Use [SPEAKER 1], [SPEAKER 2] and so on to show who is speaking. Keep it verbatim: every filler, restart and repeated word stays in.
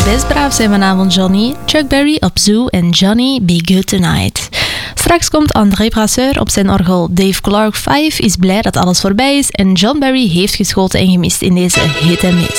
[SPEAKER 1] Best Braaf zijn vanavond Johnny, Chuck Berry op Zoo en Johnny Be Good Tonight. Straks komt André Brasseur op zijn orgel. Dave Clark vijf is blij dat alles voorbij is en John Barry heeft geschoten en gemist in deze hit en miss.